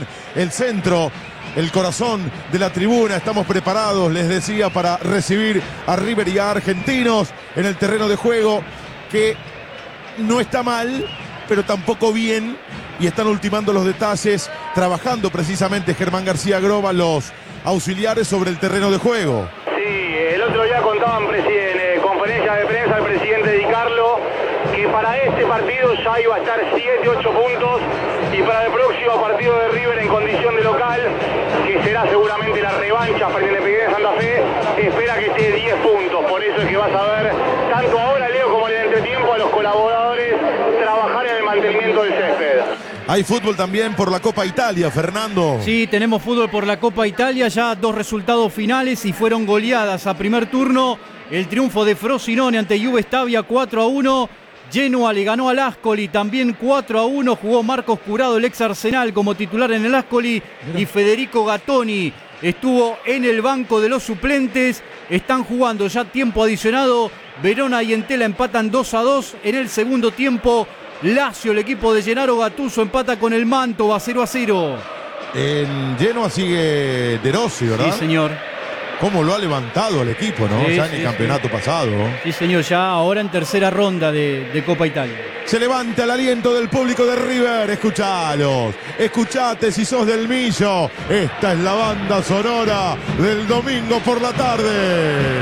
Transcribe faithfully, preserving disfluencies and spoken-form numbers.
Julián, el centro, el corazón de la tribuna. Estamos preparados, les decía, para recibir a River y a Argentinos en el terreno de juego, que no está mal, pero tampoco bien, y están ultimando los detalles, trabajando precisamente Germán García Groba, los auxiliares sobre el terreno de juego. Sí, el otro día contaban en eh, conferencia de prensa el presidente Di Carlo que para este partido ya iba a estar siete, ocho puntos, y para el próximo partido de River en condición de local, que será seguramente la revancha frente a Independiente de Santa Fe, espera que esté diez puntos. Por eso es que vas a ver, tanto ahora, Leo, como en el entretiempo, a los colaboradores trabajar en el mantenimiento del césped. Hay fútbol también por la Copa Italia, Fernando. Sí, tenemos fútbol por la Copa Italia, ya dos resultados finales y fueron goleadas a primer turno. El triunfo de Frosinone ante Juve Stabia cuatro a uno. Genoa le ganó al Ascoli también cuatro a uno. Jugó Marcos Curado, el ex Arsenal, como titular en el Ascoli. Y Federico Gattoni estuvo en el banco de los suplentes. Están jugando ya tiempo adicionado. Verona y Entella empatan dos a dos. En el segundo tiempo, Lazio, el equipo de Gennaro Gattuso, empata con el Mantova cero a cero. En Genoa sigue De Rossi, ¿verdad? Sí, señor. Cómo lo ha levantado el equipo, ¿no? Sí, ya en sí, el campeonato sí. pasado. Sí, señor, ya ahora en tercera ronda de, de Copa Italia. Se levanta el aliento del público de River. Escuchalos, escuchate si sos del Millo. Esta es la banda sonora del domingo por la tarde.